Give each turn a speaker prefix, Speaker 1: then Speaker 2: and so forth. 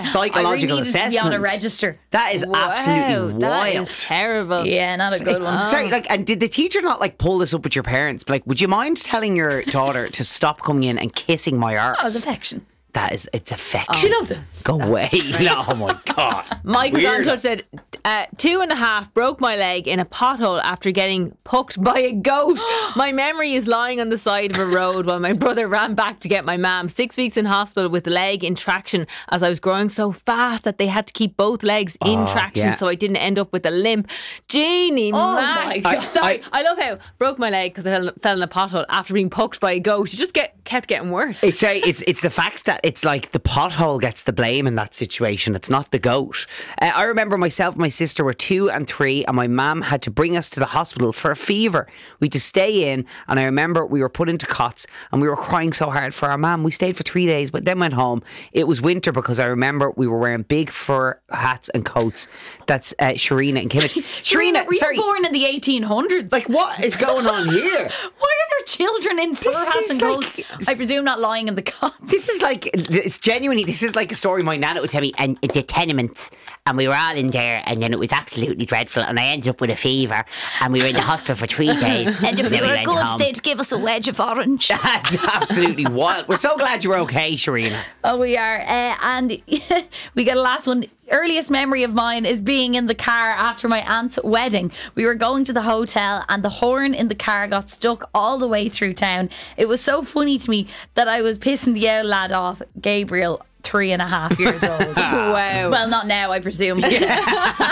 Speaker 1: psychological
Speaker 2: I really needed
Speaker 1: assessment.
Speaker 2: to be on a register.
Speaker 1: That is absolutely
Speaker 3: That
Speaker 1: wild.
Speaker 3: is terrible.
Speaker 2: Yeah, not a good one.
Speaker 1: Sorry, and did the teacher not pull this up with your parents? Like, would you mind telling your daughter to stop coming in and kissing my arse?
Speaker 2: That was affection.
Speaker 1: It's affection.
Speaker 2: She loved it.
Speaker 1: Go away. No, oh my God.
Speaker 3: Michael's on
Speaker 1: Weird.
Speaker 3: touch said 2.5 broke my leg in a pothole after getting pucked by a goat. My memory is lying on the side of a road while my brother ran back to get my mum. 6 weeks in hospital with leg in traction as I was growing so fast that they had to keep both legs in traction
Speaker 1: yeah.
Speaker 3: so I didn't end up with a limp. Jeannie,
Speaker 2: my God.
Speaker 3: Sorry, I love how broke my leg because I fell in a pothole after being poked by a goat. It just kept getting worse.
Speaker 1: It's the fact that it's like the pothole gets the blame in that situation. It's not the goat. I remember myself and my sister were 2 and 3 and my mum had to bring us to the hospital for a fever. We had to stay in, and I remember we were put into cots and we were crying so hard for our mum. We stayed for 3 days but then went home. It was winter because I remember we were wearing big fur hats and coats. That's Sharina and Kimmich.
Speaker 2: Sharina, were you born in the 1800s?
Speaker 1: Like, what is going on here?
Speaker 2: Why are there children in fur hats and coats? I presume not lying in the cots.
Speaker 1: This is it's genuinely, this is like a story my nana would tell me, and the tenements, and we were all in there, and then it was absolutely dreadful, and I ended up with a fever, and we were in the hospital for 3 days.
Speaker 2: And if
Speaker 1: then
Speaker 2: we were
Speaker 1: went
Speaker 2: good,
Speaker 1: home.
Speaker 2: they'd give us a wedge of orange.
Speaker 1: That's absolutely wild. We're so glad you're okay, Sharina.
Speaker 2: Oh, we are. And we get a last one. Earliest memory of mine is being in the car after my aunt's wedding. We were going to the hotel and the horn in the car got stuck all the way through town. It was so funny to me that I was pissing the old lad off, Gabriel, 3.5 years old.
Speaker 3: Wow.
Speaker 2: Well, not now, I presume.